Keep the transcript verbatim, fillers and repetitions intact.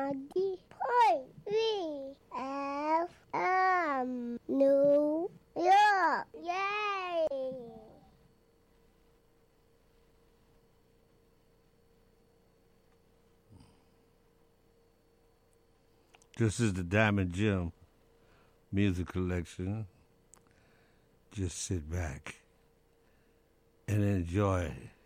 ninety point three F M, New York. Yay! This is the Diamond Gem Music Collection. Just sit back and enjoy